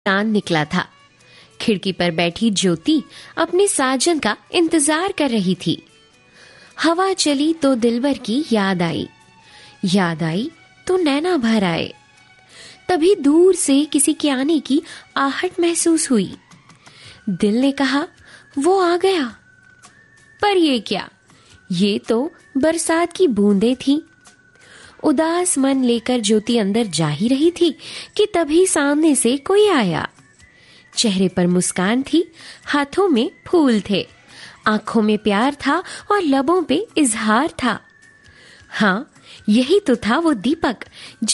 चांद निकला था। खिड़की पर बैठी ज्योति अपने साजन का इंतजार कर रही थी। हवा चली तो दिलबर की याद आई तो नैना भर आए। तभी दूर से किसी के आने की आहट महसूस हुई। दिल ने कहा वो आ गया, पर ये क्या, ये तो बरसात की बूंदें थीं। उदास मन लेकर ज्योति अंदर जा ही रही थी कि तभी सामने से कोई आया। चेहरे पर मुस्कान थी, हाथों में फूल थे, आंखों में प्यार था और लबों पे इजहार था। हाँ, यही तो था वो दीपक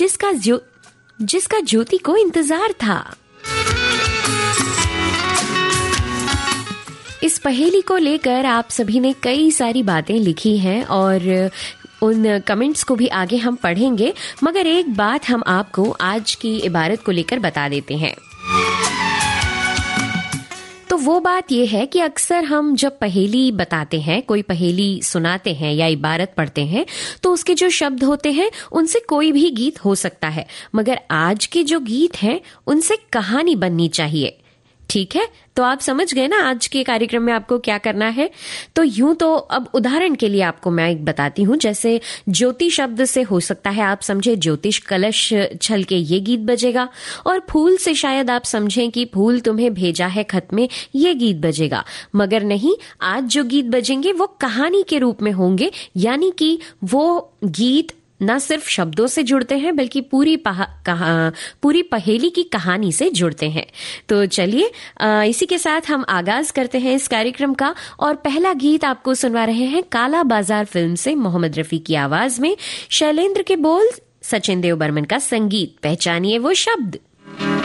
जिसका ज्योति को इंतजार था। इस पहेली को लेकर आप सभी ने कई सारी बातें लिखी हैं और उन कमेंट्स को भी आगे हम पढ़ेंगे, मगर एक बात हम आपको आज की इबारत को लेकर बता देते हैं। तो वो बात यह है कि अक्सर हम जब पहेली बताते हैं, कोई पहेली सुनाते हैं या इबारत पढ़ते हैं, तो उसके जो शब्द होते हैं उनसे कोई भी गीत हो सकता है, मगर आज के जो गीत हैं उनसे कहानी बननी चाहिए। ठीक है, तो आप समझ गए ना आज के कार्यक्रम में आपको क्या करना है। तो यूं तो अब उदाहरण के लिए आपको मैं एक बताती हूं, जैसे ज्योति शब्द से हो सकता है आप समझे ज्योतिष कलश छल के ये गीत बजेगा, और फूल से शायद आप समझें कि फूल तुम्हें भेजा है खत में, ये गीत बजेगा। मगर नहीं, आज जो गीत बजेंगे वो कहानी के रूप में होंगे, यानी कि वो गीत न सिर्फ शब्दों से जुड़ते हैं बल्कि पूरी पहेली की कहानी से जुड़ते हैं। तो चलिए इसी के साथ हम आगाज करते हैं इस कार्यक्रम का, और पहला गीत आपको सुनवा रहे हैं काला बाजार फिल्म से मोहम्मद रफी की आवाज में, शैलेंद्र के बोल, सचिन देव बर्मन का संगीत। पहचानिए वो शब्द।